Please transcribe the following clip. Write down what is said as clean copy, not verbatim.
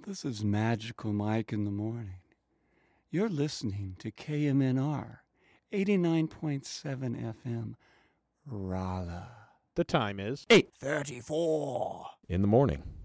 This is Magical Mike in the morning. You're listening to KMNR 89.7 FM, Raleigh. The time is 8:34 in the morning.